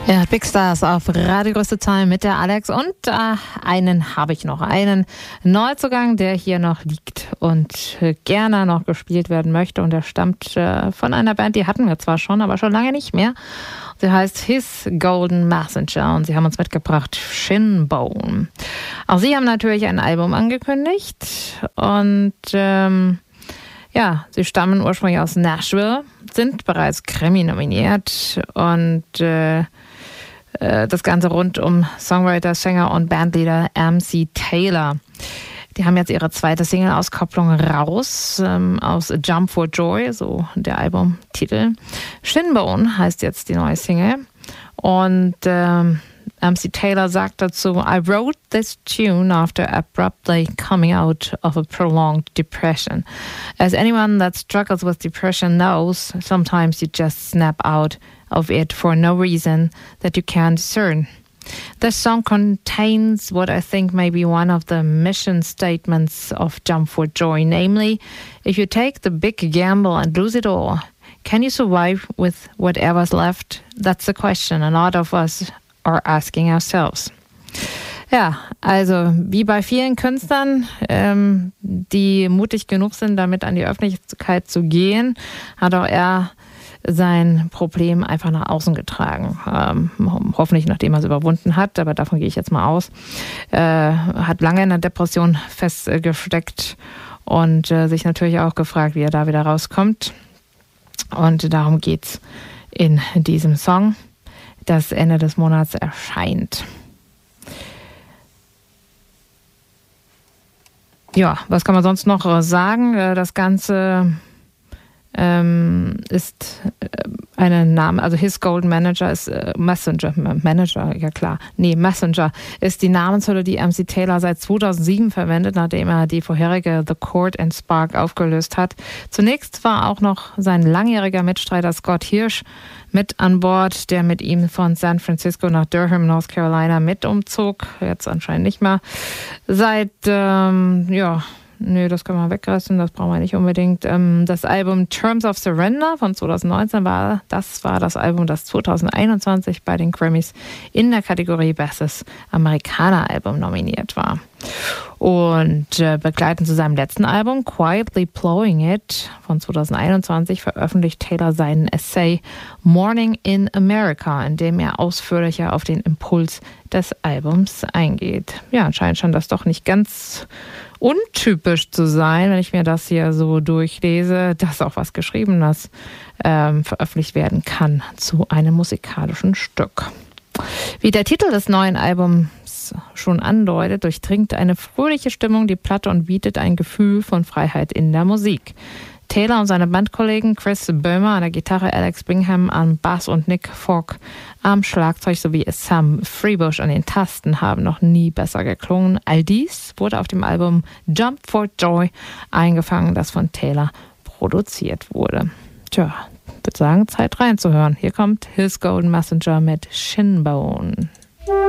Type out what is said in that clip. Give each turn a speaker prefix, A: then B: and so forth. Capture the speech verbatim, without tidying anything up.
A: Ja, Big Stars auf Radio Größte Zahlen mit der Alex und äh, einen habe ich noch, einen Neuzugang, der hier noch liegt und äh, gerne noch gespielt werden möchte und der stammt äh, von einer Band, die hatten wir zwar schon, aber schon lange nicht mehr. Sie heißt His Golden Messenger und sie haben uns mitgebracht Shinbone. Auch sie haben natürlich ein Album angekündigt und ähm, ja, sie stammen ursprünglich aus Nashville, sind bereits Grammy nominiert und äh, das Ganze rund um Songwriter, Sänger und Bandleader M C Taylor. Die haben jetzt ihre zweite Single-Auskopplung raus ähm, aus Jump for Joy, so der Albumtitel. Shinbone heißt jetzt die neue Single. Und ähm, M C Taylor sagt dazu, I wrote this tune after abruptly coming out of a prolonged depression. As anyone that struggles with depression knows, sometimes you just snap out of it for no reason that you can't discern. This song contains what I think may be one of the mission statements of Jump for Joy, namely, if you take the big gamble and lose it all, can you survive with whatever's left? That's the question a lot of us are asking ourselves. Ja, also wie bei vielen Künstlern, ähm, die mutig genug sind, damit an die Öffentlichkeit zu gehen, hat auch er sein Problem einfach nach außen getragen. Ähm, hoffentlich, nachdem er es überwunden hat, aber davon gehe ich jetzt mal aus. Äh, hat lange in der Depression festgesteckt und äh, sich natürlich auch gefragt, wie er da wieder rauskommt. Und darum geht's in diesem Song, das Ende des Monats erscheint. Ja, was kann man sonst noch sagen? Das Ganze ähm, ist eine Name, also His Golden Manager ist äh, Messenger, Manager, ja klar, nee, Messenger ist die Namenshülle, die M C Taylor seit zweitausendsieben verwendet, nachdem er die vorherige The Chord and Spark aufgelöst hat. Zunächst war auch noch sein langjähriger Mitstreiter Scott Hirsch mit an Bord, der mit ihm von San Francisco nach Durham, North Carolina mit umzog. Jetzt anscheinend nicht mehr. Seit, ähm, ja, nö, das können wir wegreißen, das brauchen wir nicht unbedingt. Ähm, das Album Terms of Surrender von zweitausendneunzehn war, das war das Album, das zweitausendeinundzwanzig bei den Grammys in der Kategorie Bestes Amerikaner-Album nominiert war. Und äh, begleitend zu seinem letzten Album, Quietly Plowing It von zweitausendeinundzwanzig, veröffentlicht Taylor seinen Essay Morning in America, in dem er ausführlicher auf den Impuls des Albums eingeht. Ja, anscheinend scheint das doch nicht ganz untypisch zu sein, wenn ich mir das hier so durchlese, dass auch was Geschriebenes ähm, veröffentlicht werden kann zu einem musikalischen Stück. Wie der Titel des neuen Albums schon andeutet, durchdringt eine fröhliche Stimmung die Platte und bietet ein Gefühl von Freiheit in der Musik. Taylor und seine Bandkollegen Chris Böhmer an der Gitarre, Alex Bingham am Bass und Nick Fogg am Schlagzeug sowie Sam Freebush an den Tasten haben noch nie besser geklungen. All dies wurde auf dem Album Jump for Joy eingefangen, das von Taylor produziert wurde. Tja, ich würde sagen, Zeit reinzuhören. Hier kommt His Golden Messenger mit Shinbone.